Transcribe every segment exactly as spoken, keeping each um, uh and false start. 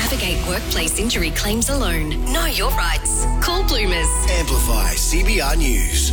Navigate workplace injury claims alone. Know your rights. Call Bloomers. Amplify C B R News.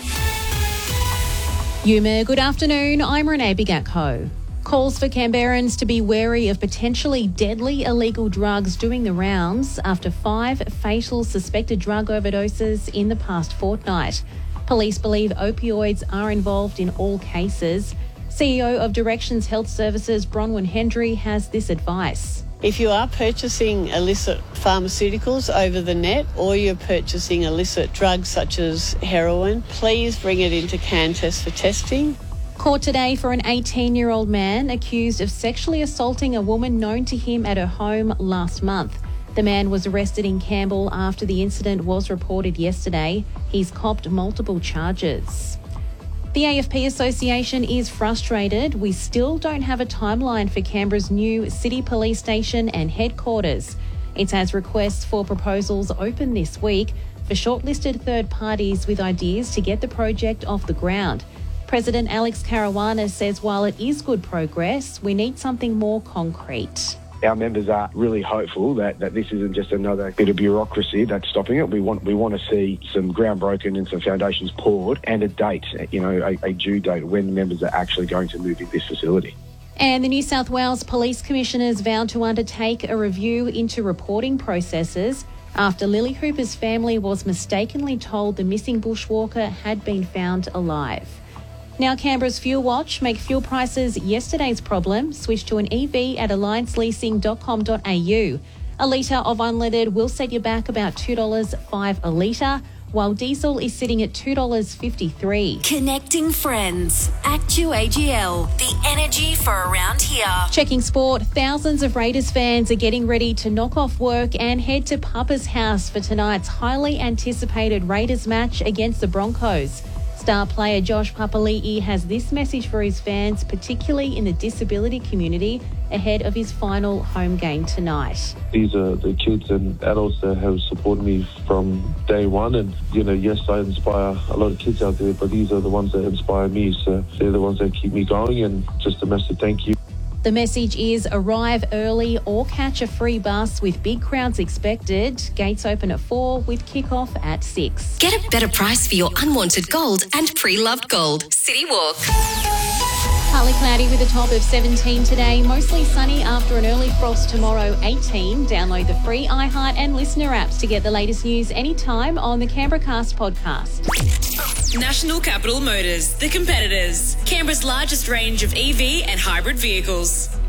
Yuma, good afternoon. I'm Renee Bigatko. Calls for Canberrans to be wary of potentially deadly illegal drugs doing the rounds after five fatal suspected drug overdoses in the past fortnight. Police believe opioids are involved in all cases. C E O of Directions Health Services, Bronwyn Hendry, has this advice. If you are purchasing illicit pharmaceuticals over the net or you're purchasing illicit drugs such as heroin, please bring it into CanTest for testing. Court today for an eighteen-year-old man accused of sexually assaulting a woman known to him at her home last month. The man was arrested in Campbell after the incident was reported yesterday. He's copped multiple charges. The A F P Association is frustrated. We still don't have a timeline for Canberra's new city police station and headquarters. It has requests for proposals open this week for shortlisted third parties with ideas to get the project off the ground. President Alex Caruana says while it is good progress, we need something more concrete. Our members are really hopeful that, that this isn't just another bit of bureaucracy that's stopping it. We want we want to see some ground broken and some foundations poured and a date, you know, a, a due date when members are actually going to move in this facility. And the New South Wales Police Commissioners vowed to undertake a review into reporting processes after Lily Hooper's family was mistakenly told the missing bushwalker had been found alive. Now Canberra's Fuel Watch. Make fuel prices yesterday's problem. Switch to an E V at alliance leasing dot com dot a u. A litre of unleaded will set you back about two dollars five a litre, while diesel is sitting at two dollars fifty-three. Connecting friends. Actu A G L. The energy for around here. Checking sport. Thousands of Raiders fans are getting ready to knock off work and head to Papa's house for tonight's highly anticipated Raiders match against the Broncos. Star player Josh Papali'i has this message for his fans, particularly in the disability community, ahead of his final home game tonight. These are the kids and adults that have supported me from day one. And, you know, yes, I inspire a lot of kids out there, but these are the ones that inspire me. So they're the ones that keep me going. And just a massive thank you. The message is arrive early or catch a free bus with big crowds expected. Gates open at four with kickoff at six. Get a better price for your unwanted gold and pre-loved gold. City Walk. Partly cloudy with a top of seventeen today. Mostly sunny after an early frost tomorrow, eighteen. Download the free iHeart and Listener apps to get the latest news anytime on the Canberra Cast podcast. National Capital Motors, the competitors. Canberra's largest range of E V and hybrid vehicles.